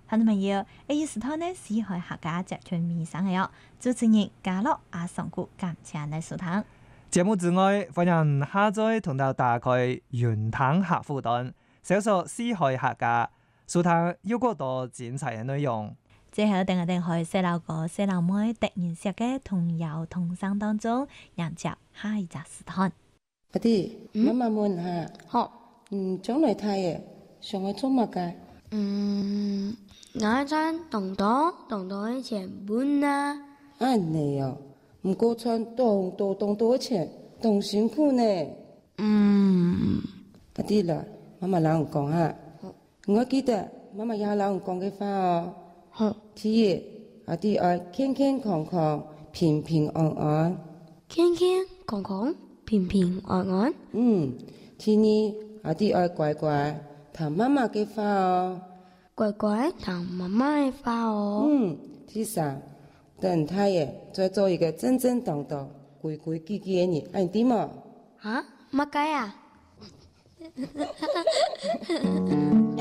朋友們要一時頭呢，四海客家集團面上嘅哦，主持人嘉樂阿上古感謝你收聽。 節目之外，歡迎下載同到打開雲端客戶端，搜索四海客家，收聽有更多精彩嘅內容。 最後，等我哋去細路哥、細路妹突然寫嘅童謠童聲當中，迎接下一集時段。 阿弟，媽媽問下， 好， 將來太爺想去做乜嘅？ 我穿東多一錢半啊！ 你哦，唔過穿多一錢，咁辛苦呢。阿弟啦，媽媽老人講下，我記得媽媽也老人講嘅話哦。 好， 第一，阿弟愛健健康康、平平安安。 健健康康、平平安安。 第二，阿弟愛乖乖聽媽媽嘅話哦。 乖乖聽媽媽嘅話哦。 第三，等太爺再做一個正正當當、規規矩矩嘅人，按點嘛？ 乜解啊？